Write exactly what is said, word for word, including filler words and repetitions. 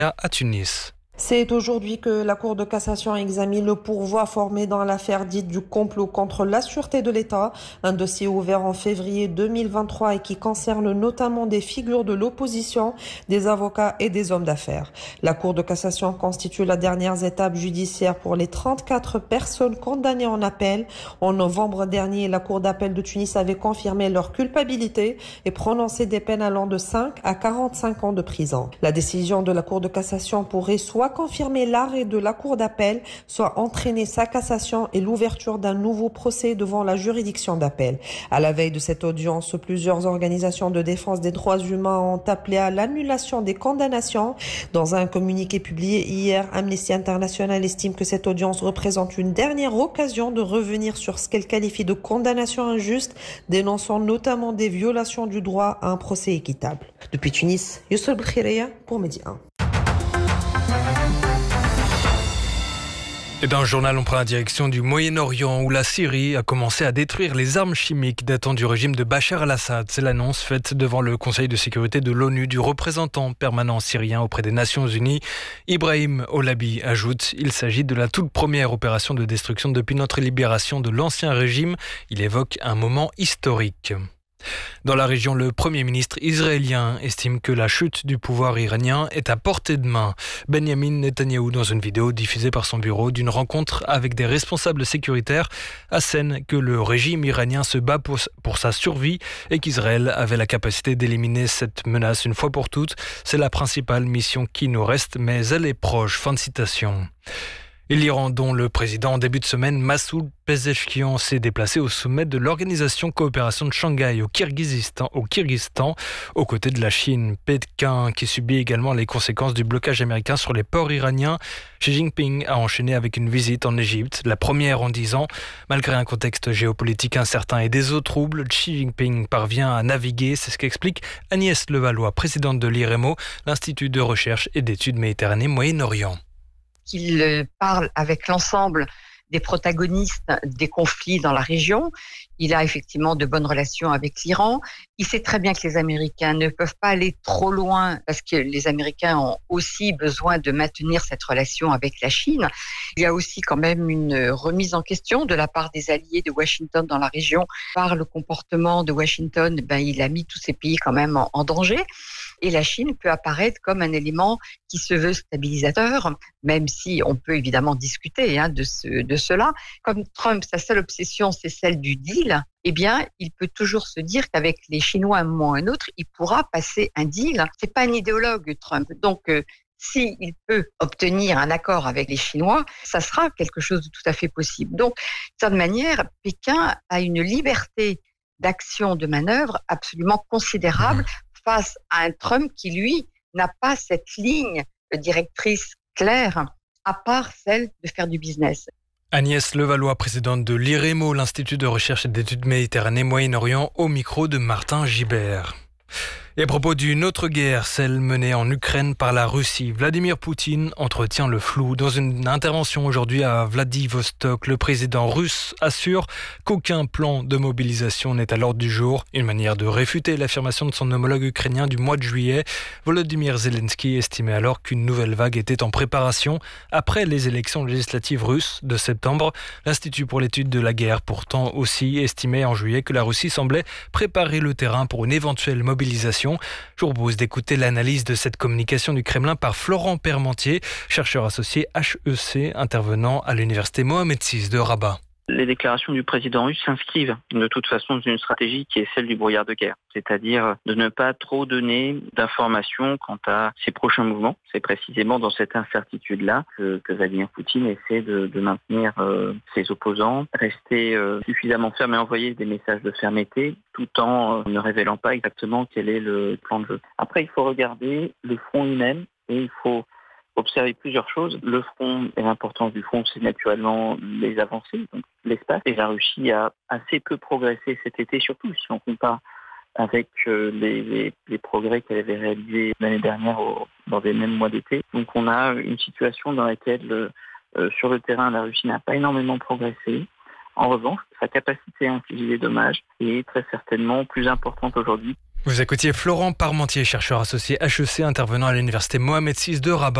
à Tunis. C'est aujourd'hui que la Cour de cassation examine le pourvoi formé dans l'affaire dite du complot contre la sûreté de l'État, un dossier ouvert en février deux mille vingt-trois et qui concerne notamment des figures de l'opposition, des avocats et des hommes d'affaires. La Cour de cassation constitue la dernière étape judiciaire pour les trente-quatre personnes condamnées en appel. En novembre dernier, la Cour d'appel de Tunis avait confirmé leur culpabilité et prononcé des peines allant de cinq à quarante-cinq ans de prison. La décision de la Cour de cassation pourrait soit confirmer l'arrêt de la Cour d'appel, soit entraîner sa cassation et l'ouverture d'un nouveau procès devant la juridiction d'appel. À la veille de cette audience, plusieurs organisations de défense des droits humains ont appelé à l'annulation des condamnations. Dans un communiqué publié hier, Amnesty International estime que cette audience représente une dernière occasion de revenir sur ce qu'elle qualifie de condamnation injuste, dénonçant notamment des violations du droit à un procès équitable. Depuis Tunis, Youssef Bkhireya pour Média un. Et dans le journal, on prend la direction du Moyen-Orient où la Syrie a commencé à détruire les armes chimiques datant du régime de Bachar al-Assad. C'est l'annonce faite devant le Conseil de sécurité de l'ONU du représentant permanent syrien auprès des Nations Unies. Ibrahim Olabi ajoute: il s'agit de la toute première opération de destruction depuis notre libération de l'ancien régime. Il évoque un moment historique. Dans la région, le Premier ministre israélien estime que la chute du pouvoir iranien est à portée de main. Benjamin Netanyahou, dans une vidéo diffusée par son bureau d'une rencontre avec des responsables sécuritaires, assène que le régime iranien se bat pour, pour sa survie et qu'Israël avait la capacité d'éliminer cette menace une fois pour toutes. C'est la principale mission qui nous reste, mais elle est proche. Fin de citation. Et l'Iran, dont le président en début de semaine, Massoud Pezeshkian, s'est déplacé au sommet de l'Organisation Coopération de Shanghai au Kirghizistan, au Kirghizistan, aux côtés de la Chine. Pékin, qui subit également les conséquences du blocage américain sur les ports iraniens. Xi Jinping a enchaîné avec une visite en Égypte, la première en dix ans. Malgré un contexte géopolitique incertain et des eaux troubles, Xi Jinping parvient à naviguer. C'est ce qu'explique Agnès Levallois, présidente de l'I R E M O, l'Institut de recherche et d'études Méditerranée-Moyen-Orient. Qu'il parle avec l'ensemble des protagonistes des conflits dans la région. Il a effectivement de bonnes relations avec l'Iran. Il sait très bien que les Américains ne peuvent pas aller trop loin parce que les Américains ont aussi besoin de maintenir cette relation avec la Chine. Il y a aussi quand même une remise en question de la part des alliés de Washington dans la région. Par le comportement de Washington, ben, il a mis tous ces pays quand même en, en danger. Et la Chine peut apparaître comme un élément qui se veut stabilisateur, même si on peut évidemment discuter hein, de, ce, de cela. Comme Trump, sa seule obsession, c'est celle du deal, eh bien, il peut toujours se dire qu'avec les Chinois, à un moment ou à un autre, il pourra passer un deal. C'est pas un idéologue, Trump. Donc, euh, s'il peut obtenir un accord avec les Chinois, ça sera quelque chose de tout à fait possible. Donc, de cette manière, Pékin a une liberté d'action, de manœuvre absolument considérable face à un Trump qui, lui, n'a pas cette ligne directrice claire, à part celle de faire du business. Agnès Levallois, présidente de l'I R E M O, l'Institut de recherche et d'études Méditerranée-Moyen-Orient, au micro de Martin Gibert. Et à propos d'une autre guerre, celle menée en Ukraine par la Russie, Vladimir Poutine entretient le flou. Dans une intervention aujourd'hui à Vladivostok, le président russe assure qu'aucun plan de mobilisation n'est à l'ordre du jour. Une manière de réfuter l'affirmation de son homologue ukrainien du mois de juillet. Volodymyr Zelensky estimait alors qu'une nouvelle vague était en préparation après les élections législatives russes de septembre. L'Institut pour l'étude de la guerre pourtant aussi estimait en juillet que la Russie semblait préparer le terrain pour une éventuelle mobilisation. Je vous propose d'écouter l'analyse de cette communication du Kremlin par Florent Permentier, chercheur associé H E C, intervenant à l'université Mohamed six de Rabat. Les déclarations du président russe s'inscrivent de toute façon dans une stratégie qui est celle du brouillard de guerre, c'est-à-dire de ne pas trop donner d'informations quant à ses prochains mouvements. C'est précisément dans cette incertitude-là que, que Vladimir Poutine essaie de, de maintenir euh, ses opposants, rester euh, suffisamment ferme et envoyer des messages de fermeté tout en euh, ne révélant pas exactement quel est le plan de jeu. Après, il faut regarder le front lui-même et il faut observer plusieurs choses. Le front et l'importance du front, c'est naturellement les avancées, donc l'espace. Et la Russie a assez peu progressé cet été, surtout si on compare avec euh, les, les, les progrès qu'elle avait réalisés l'année dernière au, dans les mêmes mois d'été. Donc on a une situation dans laquelle, euh, sur le terrain, la Russie n'a pas énormément progressé. En revanche, sa capacité à infliger des dommages est très certainement plus importante aujourd'hui. Vous écoutiez Florent Parmentier, chercheur associé H E C intervenant à l'université Mohamed six de Rabat.